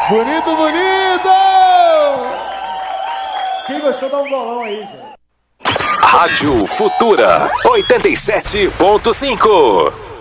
Bonito, bonito! Quem gostou, dá um bolão aí, gente. Rádio Futura 87.5.